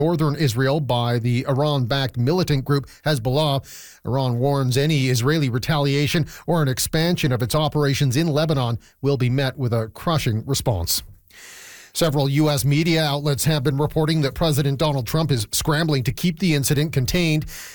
northern Israel by the Iran-backed militant group Hezbollah. Iran warns any Israeli retaliation or an expansion of its operations in Lebanon will be met with a crushing response. Several U.S. media outlets have been reporting that President Donald Trump is scrambling to keep the incident contained.